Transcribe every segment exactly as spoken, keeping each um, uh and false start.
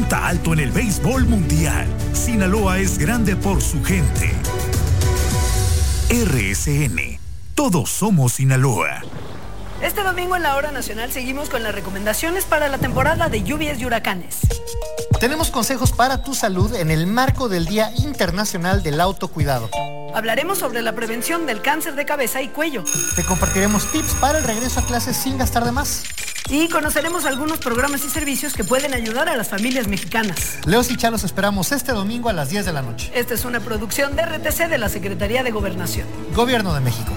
punta alto en el béisbol mundial. Sinaloa es grande por su gente. R S N. Todos somos Sinaloa. Este domingo en la Hora Nacional seguimos con las recomendaciones para la temporada de lluvias y huracanes. Tenemos consejos para tu salud en el marco del Día Internacional del Autocuidado. Hablaremos sobre la prevención del cáncer de cabeza y cuello. Te compartiremos tips para el regreso a clases sin gastar de más. Y conoceremos algunos programas y servicios que pueden ayudar a las familias mexicanas. Leos y Chá los esperamos este domingo a las diez de la noche. Esta es una producción de R T C de la Secretaría de Gobernación. Gobierno de México.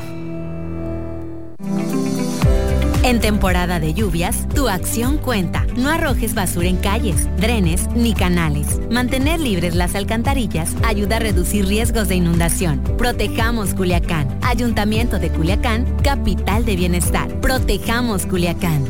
En temporada de lluvias, tu acción cuenta. No arrojes basura en calles, drenes ni canales. Mantener libres las alcantarillas ayuda a reducir riesgos de inundación. Protejamos Culiacán. Ayuntamiento de Culiacán, capital de bienestar. Protejamos Culiacán.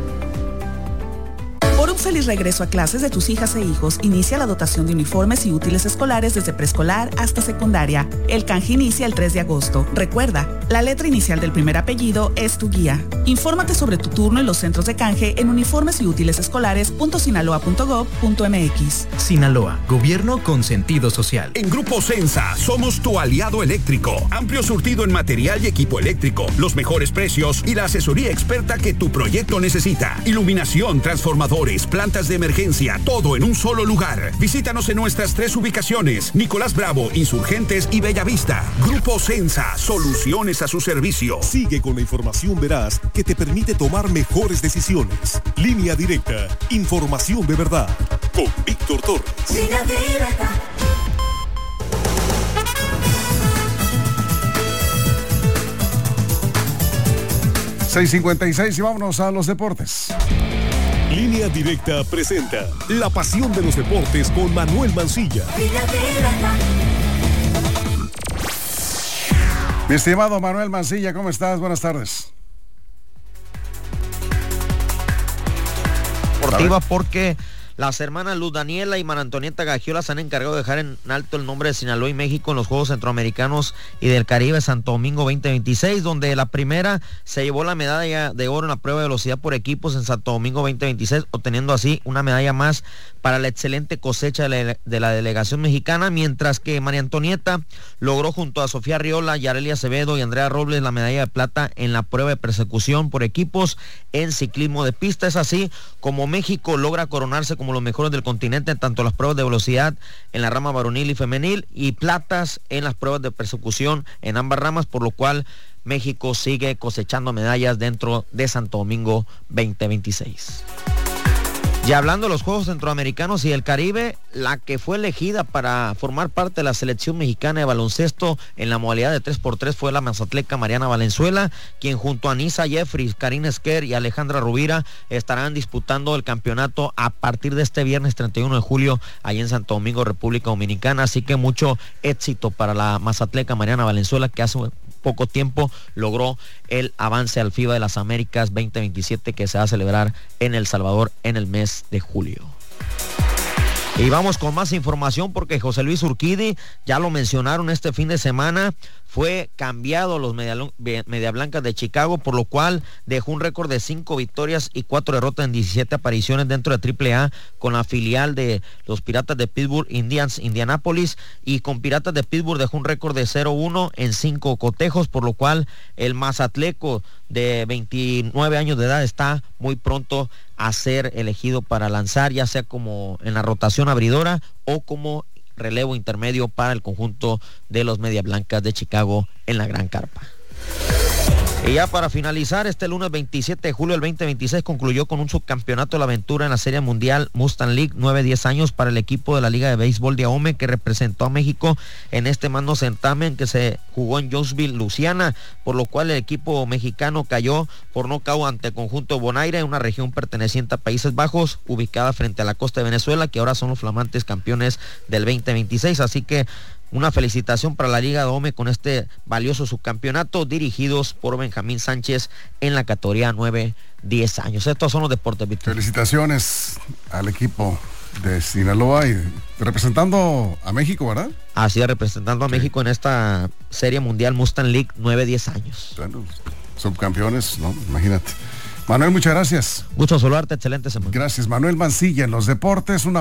Por un feliz regreso a clases de tus hijas e hijos, inicia la dotación de uniformes y útiles escolares desde preescolar hasta secundaria. El canje inicia el tres de agosto. Recuerda, la letra inicial del primer apellido es tu guía. Infórmate sobre tu turno en los centros de canje en uniformes y útiles escolares punto sinaloa punto gob punto mx. Sinaloa, gobierno con sentido social. En Grupo Sensa somos tu aliado eléctrico. Amplio surtido en material y equipo eléctrico, los mejores precios y la asesoría experta que tu proyecto necesita. Iluminación, transformadores, plantas de emergencia, todo en un solo lugar. Visítanos en nuestras tres ubicaciones: Nicolás Bravo, Insurgentes y Bellavista. Grupo Sensa, soluciones a su servicio. Sigue con la información veraz que te permite tomar mejores decisiones. Línea Directa, información de verdad. Con Víctor Torres. Línea Directa. seis cincuenta y seis y vámonos a los deportes. Línea Directa presenta La Pasión de los Deportes con Manuel Mancilla. Mi estimado Manuel Mancilla, ¿cómo estás? Buenas tardes. Deportiva porque las hermanas Luz Daniela y María Antonieta Gagiola se han encargado de dejar en alto el nombre de Sinaloa y México en los Juegos Centroamericanos y del Caribe Santo Domingo veinte veintiséis, donde la primera se llevó la medalla de oro en la prueba de velocidad por equipos en Santo Domingo veinte veintiséis, obteniendo así una medalla más para la excelente cosecha de la, de la delegación mexicana, mientras que María Antonieta logró junto a Sofía Riola, Yarelia Acevedo y Andrea Robles la medalla de plata en la prueba de persecución por equipos en ciclismo de pista. Es así como México logra coronarse como los mejores del continente en tanto las pruebas de velocidad en la rama varonil y femenil y platas en las pruebas de persecución en ambas ramas, por lo cual México sigue cosechando medallas dentro de Santo Domingo veinte veintiséis. Y hablando de los Juegos Centroamericanos y del Caribe, la que fue elegida para formar parte de la selección mexicana de baloncesto en la modalidad de tres por tres fue la mazatleca Mariana Valenzuela, quien junto a Nisa Jeffries, Karina Esquer y Alejandra Rubira estarán disputando el campeonato a partir de este viernes treinta y uno de julio allí en Santo Domingo, República Dominicana. Así que mucho éxito para la mazatleca Mariana Valenzuela, que hace poco tiempo logró el avance al FIBA de las Américas veinte veintisiete que se va a celebrar en El Salvador en el mes de julio. Y vamos con más información porque José Luis Urquidi, ya lo mencionaron este fin de semana, fue cambiado a los Media, Media Blancas de Chicago, por lo cual dejó un récord de cinco victorias y cuatro derrotas en diecisiete apariciones dentro de triple A con la filial de los Piratas de Pittsburgh Indians Indianápolis, y con Piratas de Pittsburgh dejó un récord de cero uno en cinco cotejos, por lo cual el mazatleco de veintinueve años de edad está muy pronto a ser elegido para lanzar, ya sea como en la rotación abridora o como relevo intermedio para el conjunto de los Media Blancas de Chicago en la Gran Carpa. Y ya para finalizar, este lunes veintisiete de julio del veinte veintiséis concluyó con un subcampeonato de la aventura en la Serie Mundial Mustang League nueve diez años para el equipo de la Liga de Béisbol de Ahome, que representó a México en este magno certamen que se jugó en Jonesville, Luisiana, por lo cual el equipo mexicano cayó por nocaut ante el conjunto Bonaire, una región perteneciente a Países Bajos, ubicada frente a la costa de Venezuela, que ahora son los flamantes campeones del veinte veintiséis. Así que una felicitación para la Liga de Ahome con este valioso subcampeonato, dirigidos por Benjamín Sánchez en la categoría nueve diez años. Estos son los deportes, Víctor. Felicitaciones al equipo de Sinaloa y representando a México, ¿verdad? Así es, representando a sí. México en esta Serie Mundial Mustang League nueve diez años. Bueno, subcampeones, ¿no? Imagínate. Manuel, muchas gracias. Gusto saludarte, excelente semana. Gracias, Manuel Mancilla en los deportes. Una